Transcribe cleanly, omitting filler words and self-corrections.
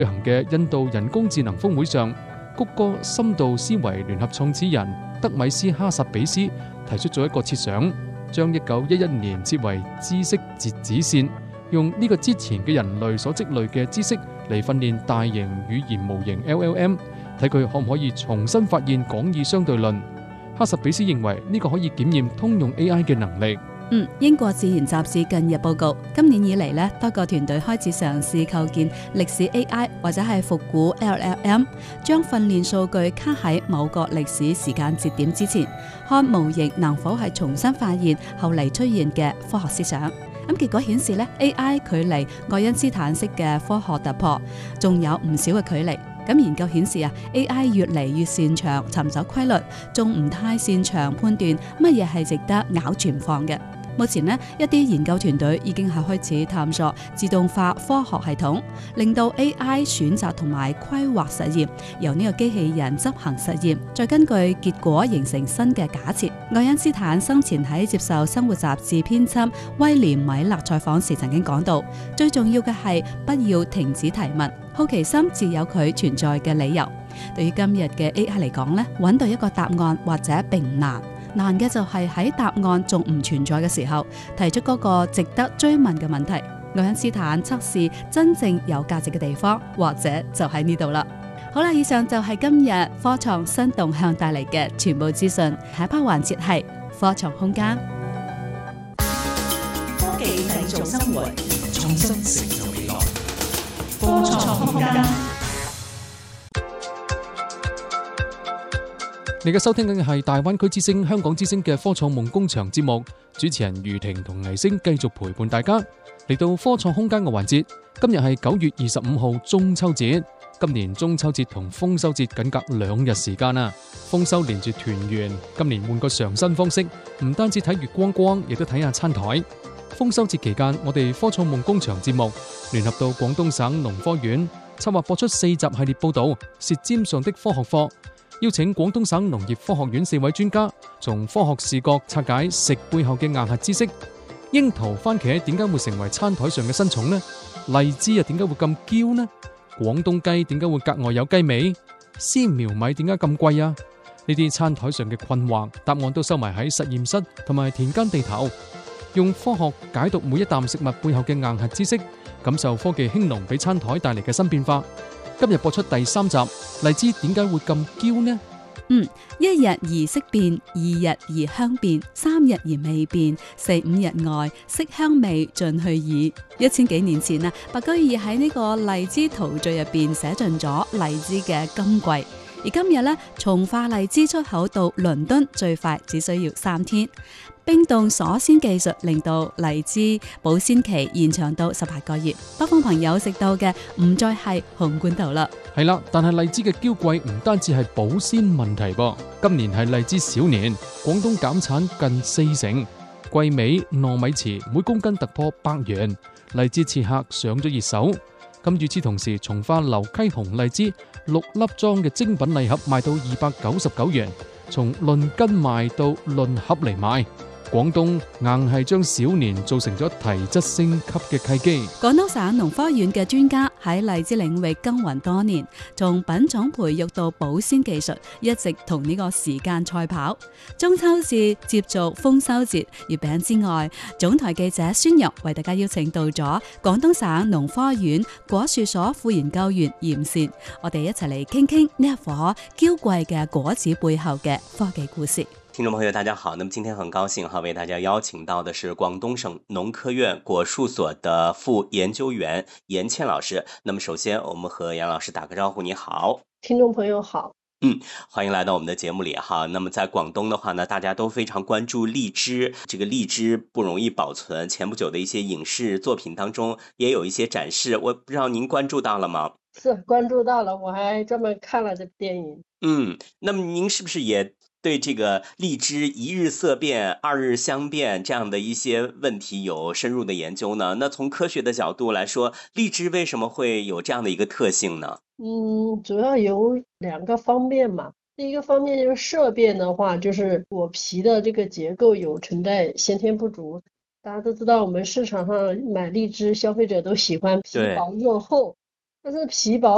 舉行嘅印度人工智能峰會上，谷歌深度思維聯合創始人德米斯哈薩比斯提出咗一個設想，將1911年設為知識截止線，用呢個之前嘅人類所積累嘅知識嚟訓練大型語言模型 LLM， 睇佢可唔可以重新發現廣義相對論。哈薩比斯認為呢個可以檢驗通用 AI 嘅能力。 英國自然雜誌近日報告，今年以嚟多個團隊開始嘗試構建歷史 AI 或者係復古 LLM， 將訓練數據卡喺某個歷史時間節點之前，看模型能否係重新發現後嚟出現嘅科學思想。結果顯示AI 距離愛因斯坦式嘅科學突破仲有唔少嘅距離。研究顯示AI 越嚟越擅長尋找規律，仲唔太擅長判斷乜嘢係值得咬住唔放嘅。目前一啲研究團隊已經係開始探索自動化科學系統，令到 AI 選擇同埋規劃實驗，由呢個機器人執行實驗，再根據結果形成新嘅假設。愛因斯坦生前喺接受生活雜誌編輯威廉米勒採訪時曾經講到，最重要嘅係不要停止提問，好奇心自有佢存在嘅理由。對於今日嘅 AI 嚟講，揾到一個答案或者並唔難。難嘅就係喺答案仲唔存在嘅時候，提出嗰個值得追問嘅問題。愛因斯坦測試真正有價值嘅地方，或者就喺呢度啦。好啦，以上就係今日科創新動向帶嚟嘅全部資訊。下一 part 環節係科創空間。 科技製造生活，創新成就未來。科創空間。 你嘅收聽緊嘅係大灣區之聲、香港之聲嘅科創夢工場節目，主持人余婷同倪星繼續陪伴大家嚟到科創空間嘅環節。今日係9月25號中秋節，今年中秋節同豐收節僅隔2日時間啊！豐收連住團圓，今年換個嘗新方式，唔單止睇月光光，亦都睇下餐台。豐收節期間，我哋科創夢工場節目聯合到廣東省農科院，策劃播出4集系列報道《舌尖上的科學課》。邀請廣東省農業科學院4位專家，從科學視角拆解食背後嘅硬核知識。櫻桃、番茄點解會成為餐台上嘅新寵呢？荔枝又點解會咁嬌呢？廣東雞點解會格外有雞味？絲苗米點解咁貴啊？呢啲餐台上嘅困惑，答案都收埋喺實驗室同埋田間地頭，用科學解讀每一啖食物背後嘅硬核知識，感受科技興農俾餐台帶嚟嘅新變化。今日播出第3集，荔枝點解會咁嬌呢 ？1日而色變，2日而香變，3日而味變，4、5日外色香味盡去矣。1000幾年前白居易喺呢個荔枝陶序入邊寫盡咗荔枝嘅金貴。而今日從化荔枝出口到倫敦最快只需要3天。冰凍鎖鮮技術令到荔枝保鮮期延長到18個月。北方朋友食到嘅唔再係紅罐頭啦。 係啦，但係荔枝嘅嬌貴唔單止係保鮮問題噃。今年係荔枝小年，廣東減產近40%，季尾糯米糍每公斤突破100元，荔枝刺客上咗熱搜。咁與此同時，從化流溪紅荔枝6粒裝嘅精品禮盒賣到299元，從論斤賣到論盒嚟賣。廣東硬係將小年做成咗提質升級嘅契機。 廣東省農科院嘅專家喺荔枝領域耕耘多年，從品種培育到保鮮技術，一直同呢個時間賽跑。中秋節接續豐收節，月餅之外，總台記者孫玉為大家邀請到咗廣東省農科院果樹所副研究員嚴善，我哋一齊嚟傾傾呢一顆嬌貴嘅果子背後嘅科技故事。 聽眾朋友大家好，那麼今天很高興為大家邀請到的是廣東省農科院果樹所的副研究員嚴倩老師。那麼首先我們和嚴老師打個招呼。你好。 聽眾朋友好。 歡迎來到我們的節目裡哈。那麼在廣東的話呢，大家都非常關注荔枝，這個荔枝不容易保存，前不久的一些影視作品當中也有一些展示，我不知道您關注到了嗎？ 是關注到了，我還專門看了這部電影。 那麼您是不是也對這個荔枝一日色變、二日香變這樣的一些問題有深入的研究呢？那從科學的角度來說，荔枝為什麼會有這樣的一個特性呢？ 主要有2個方面嘛。第一個方面就是色變的話，就是果皮的這個結構有存在先天不足。大家都知道，我們市場上買荔枝，消費者都喜歡皮薄肉厚，但是皮薄